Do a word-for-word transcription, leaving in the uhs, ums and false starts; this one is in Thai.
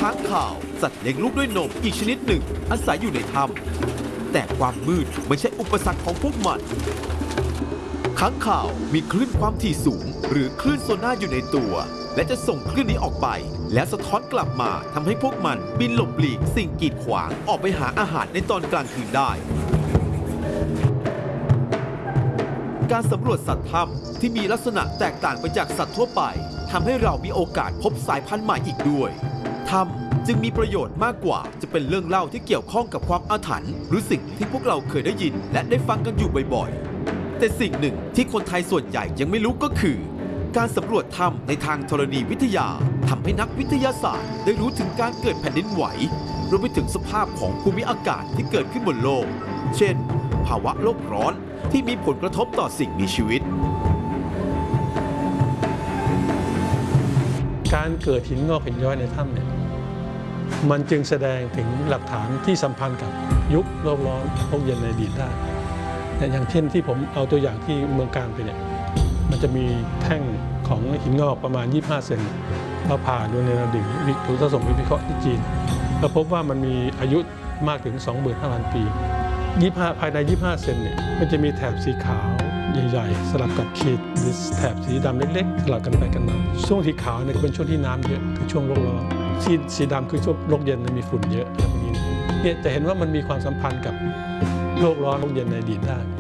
ค้างข่าวสัตว์เลี้ยงลูกด้วยนมอีกชนิดหนึ่งอาศัยอยู่ในถ้ำแต่ความมืดไม่ใช่อุปสรรคของพวกมันค้างข่าวมีคลื่นความถี่สูงหรือคลื่นโซน่าอยู่ในตัวและจะส่งคลื่นนี้ออกไปแล้วสะท้อนกลับมาทำให้พวกมันบินหลบหลีกสิ่งกีดขวางออกไปหาอาหารในตอนกลางคืนได้การสำรวจสัตว์ถ้ำที่มีลักษณะแตกต่างไปจากสัตว์ทั่วไปทำให้เรามีโอกาสพบสายพันธุ์ใหม่อีกด้วยถ้ำจึงมีประโยชน์มากกว่าจะเป็นเรื่องเล่าที่เกี่ยวข้องกับความอาถรรพ์หรือสิ่งที่พวกเราเคยได้ยินและได้ฟังกันอยู่บ่อยๆแต่สิ่งหนึ่งที่คนไทยส่วนใหญ่ยังไม่รู้ก็คือการสำรวจถ้ำในทางธรณีวิทยาทำให้นักวิทยาศาสตร์ได้รู้ถึงการเกิดแผ่นดินไหวรวมไปถึงสภาพของภูมิอากาศที่เกิดขึ้นบนโลกเช่นภาวะโลกร้อนที่มีผลกระทบต่อสิ่งมีชีวิตการเกิดหินงอกหินย้อยในถ้ำเนี่ยมันจึงแสดงถึงหลักฐานที่สัมพันธ์กับยุคโลกร้อนโลกเย็นในอดีตได้อย่างเช่นที่ผมเอาตัวอย่างที่เมืองกาญไปเนี่ยมันจะมีแท่งของหินงอกประมาณยี่สิบห้าเซนเราผ่าดูในระดับถูกผสมวิเคราะห์ที่จีนเราพบว่ามันมีอายุมากถึง สองหมื่นห้าพัน ปียี่สิบห้าภายในยี่สิบห้าเซนเนี่ยมันจะมีแถบสีขาวใหญ่ๆสลับกับขีดหรือแถบสีดำเล็กๆสลับกันไปกันมาช่วงที่ขาวเนี่ยเป็นช่วงที่น้ำเยอะคือช่วงโลกร้อนสีสีดำคือช่วงโลกเย็นมีฝุ่นเยอะแบบนี้เนี่ยจะเห็นว่ามันมีความสัมพันธ์กับโลกร้อนโลกเย็นในอดีตได้